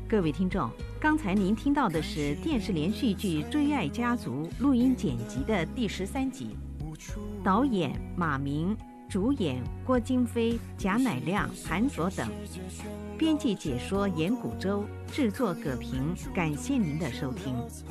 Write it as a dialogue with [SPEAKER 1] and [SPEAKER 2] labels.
[SPEAKER 1] 各位听众，刚才您听到的是电视连续剧《追爱家族》录音剪辑的第13集，导演马明，主演郭京飞、贾乃亮、韩卓等，编辑解说严古洲，制作葛平。感谢您的收听。